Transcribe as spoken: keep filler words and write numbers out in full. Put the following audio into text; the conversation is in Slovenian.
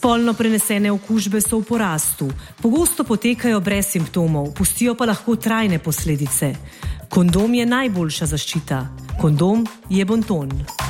Spolno prenesene okužbe so v porastu, pogosto potekajo brez simptomov, pustijo pa lahko trajne posledice. Kondom je najboljša zaščita. Kondom je bonton.